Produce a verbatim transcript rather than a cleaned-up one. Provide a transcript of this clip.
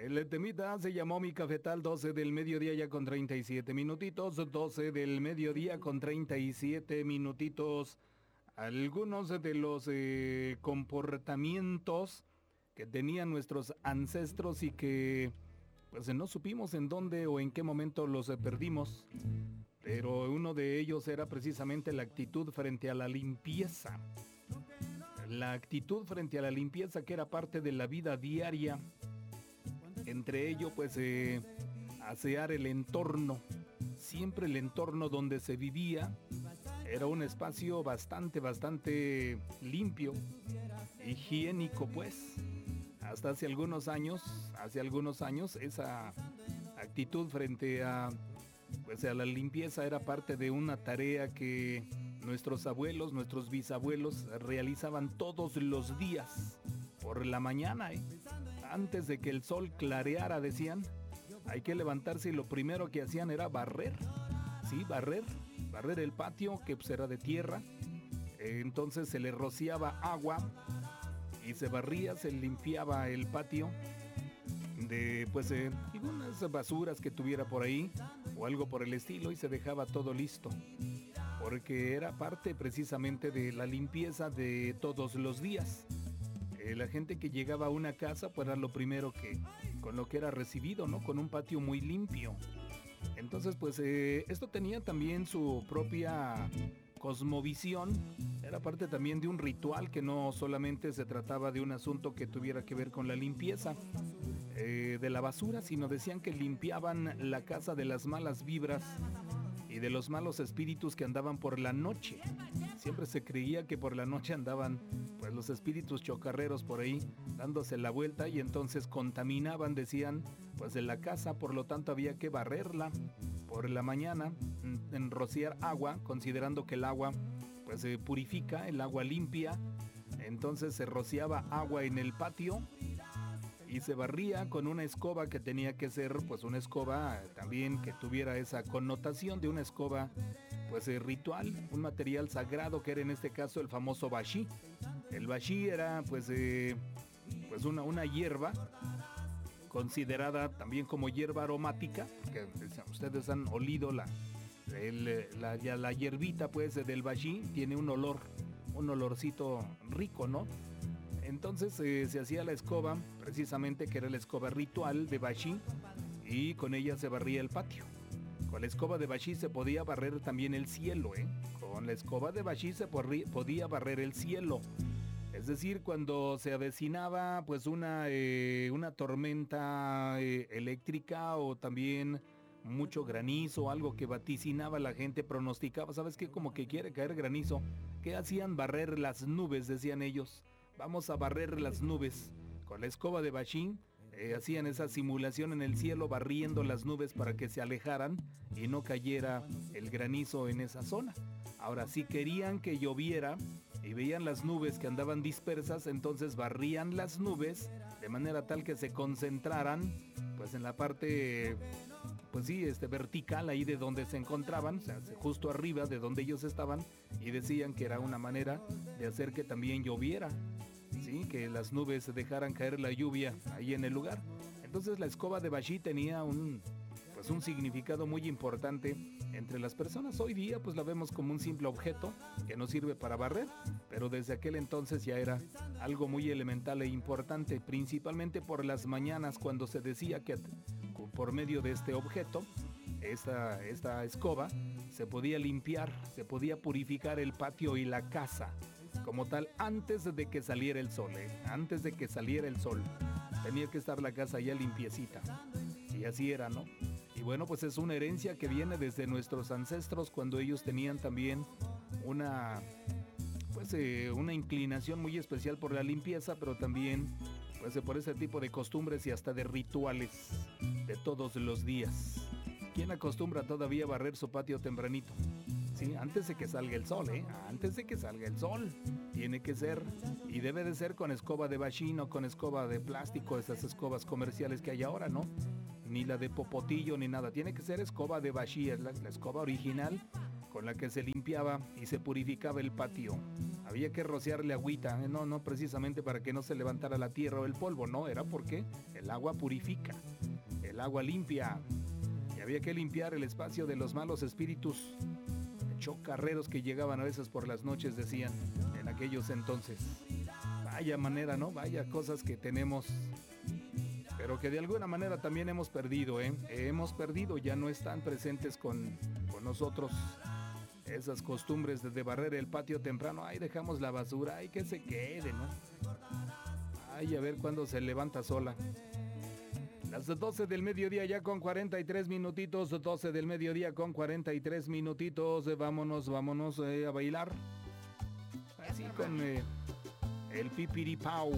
El temita se llamó Mi Cafetal, doce del mediodía ya con treinta y siete minutitos, doce del mediodía con treinta y siete minutitos. Algunos de los eh, comportamientos que tenían nuestros ancestros y que pues no supimos en dónde o en qué momento los eh, perdimos, pero uno de ellos era precisamente la actitud frente a la limpieza. La actitud frente a la limpieza que era parte de la vida diaria. Entre ello, pues, eh, asear el entorno. Siempre el entorno donde se vivía era un espacio bastante, bastante limpio, higiénico, pues. Hasta hace algunos años, hace algunos años, esa actitud frente a, pues, a la limpieza era parte de una tarea que nuestros abuelos, nuestros bisabuelos realizaban todos los días. Por la mañana, ¿eh? Antes de que el sol clareara, decían, hay que levantarse y lo primero que hacían era barrer. Sí, barrer, barrer el patio, que pues era de tierra. Eh, entonces se le rociaba agua y se barría, se limpiaba el patio de, pues, eh, algunas basuras que tuviera por ahí o algo por el estilo y se dejaba todo listo. Porque era parte precisamente de la limpieza de todos los días. La gente que llegaba a una casa, pues era lo primero que, con lo que era recibido, ¿no? Con un patio muy limpio. Entonces, pues, eh, esto tenía también su propia cosmovisión. Era parte también de un ritual que no solamente se trataba de un asunto que tuviera que ver con la limpieza eh, de la basura, sino decían que limpiaban la casa de las malas vibras y de los malos espíritus que andaban por la noche. Siempre se creía que por la noche andaban, pues, los espíritus chocarreros por ahí dándose la vuelta y entonces contaminaban, decían, pues, de la casa, por lo tanto había que barrerla por la mañana, en rociar agua, considerando que el agua, pues, se purifica, el agua limpia. Entonces se rociaba agua en el patio y se barría con una escoba que tenía que ser, pues, una escoba también que tuviera esa connotación de una escoba, pues, eh, ritual, un material sagrado que era en este caso el famoso bashi. El bashi era, pues, eh, pues una, una hierba considerada también como hierba aromática, porque ustedes han olido la, el, la, la hierbita, pues, del bashi, tiene un olor, un olorcito rico, ¿no? Entonces eh, se hacía la escoba, precisamente que era la escoba ritual de bashi, y con ella se barría el patio. Con la escoba de bashi se podía barrer también el cielo, ¿eh? Con la escoba de bashi se podía barrer el cielo. Es decir, cuando se avecinaba, pues, una, eh, una tormenta eh, eléctrica o también mucho granizo, algo que vaticinaba la gente, pronosticaba, ¿sabes qué? Como que quiere caer granizo. ¿Qué hacían? Barrer las nubes, decían ellos. Vamos a barrer las nubes. Con la escoba de bashi eh, hacían esa simulación en el cielo, barriendo las nubes para que se alejaran y no cayera el granizo en esa zona. Ahora, si querían que lloviera y veían las nubes que andaban dispersas, entonces barrían las nubes de manera tal que se concentraran, pues, en la parte, pues sí, este, vertical ahí de donde se encontraban, o sea, justo arriba de donde ellos estaban, y decían que era una manera de hacer que también lloviera, sí, que las nubes dejaran caer la lluvia ahí en el lugar. Entonces la escoba de bashi tenía un, pues, un significado muy importante entre las personas. Hoy día, pues, la vemos como un simple objeto que nos sirve para barrer, pero desde aquel entonces ya era algo muy elemental e importante, principalmente por las mañanas, cuando se decía que por medio de este objeto, esta, esta escoba, se podía limpiar, se podía purificar el patio y la casa como tal antes de que saliera el sol, ¿eh? Antes de que saliera el sol tenía que estar la casa ya limpiecita, y así era, ¿no? Y bueno, pues es una herencia que viene desde nuestros ancestros, cuando ellos tenían también una, pues, eh, una inclinación muy especial por la limpieza, pero también, pues, por ese tipo de costumbres y hasta de rituales de todos los días. ¿Quién acostumbra todavía a barrer su patio tempranito? Sí, antes de que salga el sol, ¿eh? Antes de que salga el sol. Tiene que ser, y debe de ser con escoba de bashi, no con escoba de plástico, esas escobas comerciales que hay ahora, ¿no? Ni la de popotillo ni nada. Tiene que ser escoba de bashi, es la, la escoba original, con la que se limpiaba y se purificaba el patio. Había que rociarle agüita, ¿eh? no, no precisamente para que no se levantara la tierra o el polvo, no, era porque el agua purifica, el agua limpia. Y había que limpiar el espacio de los malos espíritus, chocarreros que llegaban a veces por las noches, decían, en aquellos entonces. Vaya manera, ¿no? Vaya cosas que tenemos, pero que de alguna manera también hemos perdido, ¿eh? Hemos perdido, ya no están presentes con, con nosotros. Esas costumbres de barrer el patio temprano, ahí dejamos la basura, ay, que se quede, ¿no? Ay, a ver cuándo se levanta sola. Las doce del mediodía ya con cuarenta y tres minutitos, doce del mediodía con cuarenta y tres minutitos, eh, vámonos, vámonos eh, a bailar. Así con eh, el pipiripau.